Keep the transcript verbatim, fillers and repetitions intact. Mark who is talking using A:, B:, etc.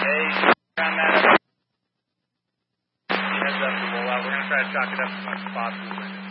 A: found that. Heads up to roll out. We're going to try to chalk it up as much as possible.